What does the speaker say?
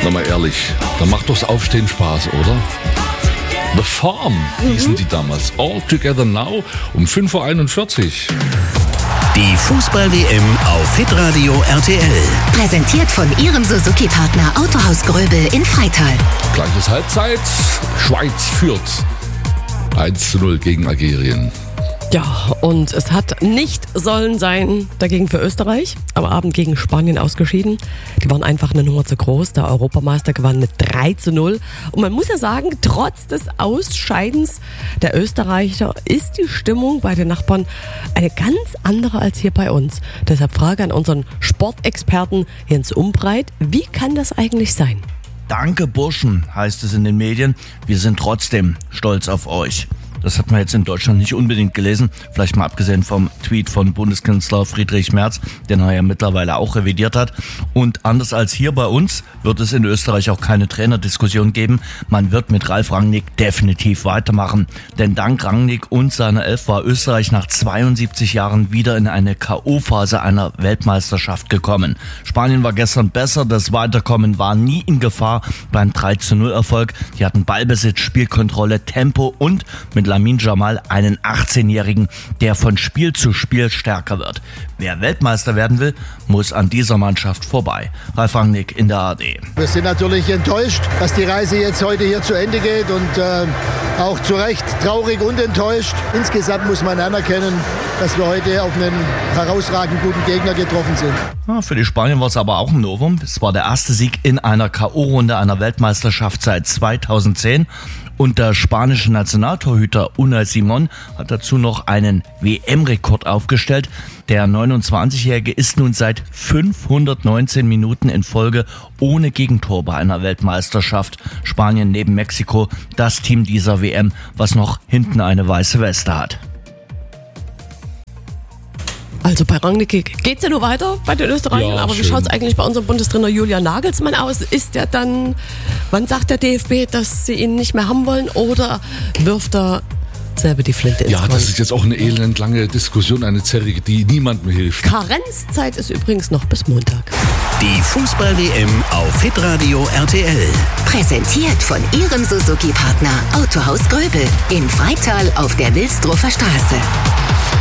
Na mal ehrlich, da macht doch das Aufstehen Spaß, oder? The Farm hießen die damals. All Together Now um 5.41 Uhr. Die Fußball-WM auf Hitradio RTL. Präsentiert von Ihrem Suzuki-Partner Autohaus Gröbel in Freital. Gleiches Halbzeit. Schweiz führt 1:0 gegen Algerien. Ja, und es hat nicht sollen sein dagegen für Österreich, am Abend gegen Spanien ausgeschieden. Die waren einfach eine Nummer zu groß. Der Europameister gewann mit 3:0. Und man muss ja sagen, trotz des Ausscheidens der Österreicher ist die Stimmung bei den Nachbarn eine ganz andere als hier bei uns. Deshalb Frage an unseren Sportexperten Jens Umbreit, wie kann das eigentlich sein? Danke Burschen, heißt es in den Medien. Wir sind trotzdem stolz auf euch. Das hat man jetzt in Deutschland nicht unbedingt gelesen, vielleicht mal abgesehen vom Tweet von Bundeskanzler Friedrich Merz, den er ja mittlerweile auch revidiert hat. Und anders als hier bei uns wird es in Österreich auch keine Trainerdiskussion geben. Man wird mit Ralf Rangnick definitiv weitermachen. Denn dank Rangnick und seiner Elf war Österreich nach 72 Jahren wieder in eine K.O.-Phase einer Weltmeisterschaft gekommen. Spanien war gestern besser, das Weiterkommen war nie in Gefahr beim 3:0-Erfolg. Die hatten Ballbesitz, Spielkontrolle, Tempo und mit Lamine Yamal einen 18-Jährigen, der von Spiel zu Spiel stärker wird. Wer Weltmeister werden will, muss an dieser Mannschaft vorbei. Ralf Rangnick in der ARD. Wir sind natürlich enttäuscht, dass die Reise jetzt heute hier zu Ende geht und auch zu Recht traurig und enttäuscht. Insgesamt muss man anerkennen, dass wir heute auf einen herausragend guten Gegner getroffen sind. Ja, für die Spanier war es aber auch ein Novum. Es war der erste Sieg in einer K.O.-Runde einer Weltmeisterschaft seit 2010. Und der spanische Nationaltorhüter Unai Simón hat dazu noch einen WM-Rekord aufgestellt. Der 29-Jährige ist nun seit 519 Minuten in Folge ohne Gegentor bei einer Weltmeisterschaft. Spanien neben Mexiko das Team dieser WM, was noch hinten eine weiße Weste hat. Also bei Rangnick geht's ja nur weiter bei den Österreichern, Ja, aber wie schön. schaut's eigentlich bei unserem Bundestrainer Julian Nagelsmann aus? Ist der dann, wann sagt der DFB, dass sie ihn nicht mehr haben wollen, oder wirft er selber die Flinte ins Ja, Korn? das ist jetzt auch eine elendlange Diskussion, eine zerrige, die niemandem hilft. Karenzzeit ist übrigens noch bis Montag. Die Fußball-WM auf Hitradio RTL. Präsentiert von Ihrem Suzuki-Partner Autohaus Gröbel in Freital auf der Wilsdruffer Straße.